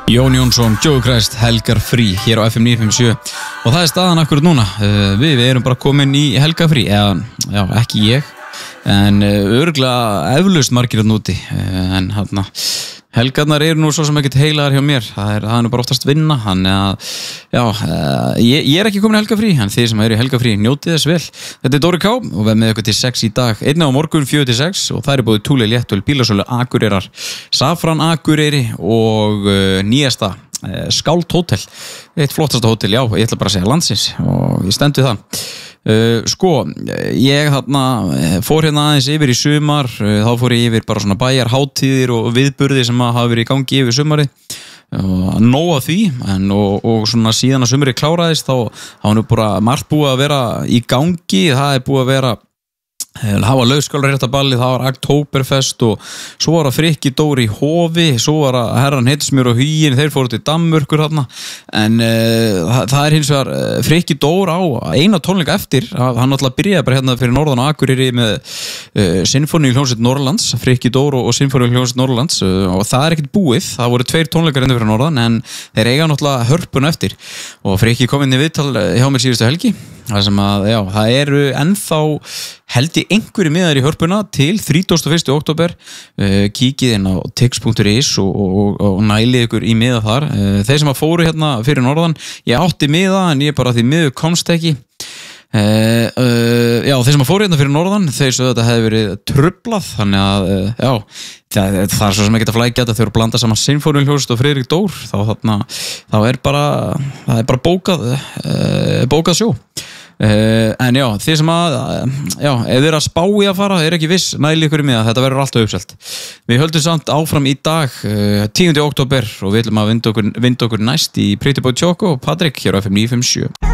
Jón Jónsson, Joe Christ, helgarfrí hér á FM 957 og það staðan akkurat núna. Við erum bara komin í helgarfrí, eða já, ekki ég, en örugglega eflaust margir að núti, en hérna helgarnar eru nú svo sem ekkert heilagar hjá mér. Það er nú bara oftast vinna, þannig að já, ég er ekki komin í helgarfrí, en þið sem eru í helgarfrí njótið þess vel. Þetta er Dóri K og við með ykkur til 6 í dag, einnig á morgun 4-6 og það er búið Thule Léttöl, Bílasölu Akureyrar, Safran Akureyri og nýjasta Skáld Hótel, eitt flottasta hótel, já, ég ætla bara að segja landsins og ég stend við það. Ég fór hérna aðeins yfir í sumar, þá fór ég yfir bara svona bæjarhátíðir og viðburði sem hafa verið í gangi yfir sumarið, nóg af því, og svona síðan að sumarið kláraðist þá hafa nú bara margt búið að vera í gangi. Það er búið að vera hafa laugskólaréttaballið, það var Oktoberfest og svo var að Frikki Dór í Hofi, svo var að herran Hittismjör og Huginn, þeir fóru til Danmörkur þarna, en það er hins vegar Frikki Dór á eina tónleika eftir. Hann náttúrulega byrjaði bara hérna fyrir norðan á Akureyri með Sinfóníuhljómsveit Norrlands, Frikki Dór og Sinfóníuhljómsveit Norrlands, og það er ekkert búið. Það voru 2 tónleikar hérna fyrir norðan, en þeir eiga náttúrulega hörpun eftir og Frikki kom inn í viðtal hjá mér síðustu helgi. Það sem að, já, það eru ennþá held ég einhverju miðar í hörpuna til 31. október. Kíkið inn á tix.is og nælið ykkur í miða þar. Þeir sem að fóru hérna fyrir norðan, ég átti miða en ég bara því miður komst ekki. Já, þeir sem að fóru hérna fyrir norðan, þeir svo þetta hefði verið trublað, þannig að já, það er svo sem ekki að flækja þetta. Þeir eru að blanda saman Sinfóníuhljómsveit og Friðrik Dór, þá er bara bókað sjó. En já, þið sem að já, ef þið eru að spá í að fara, þið eru ekki viss, næli ykkur í miða, þetta verður alltaf uppselt. Við höldum samt áfram í dag 10. október og við ætlum að vinda okkur næst í Pretty Boy Choco og Patrik hér á FM 957.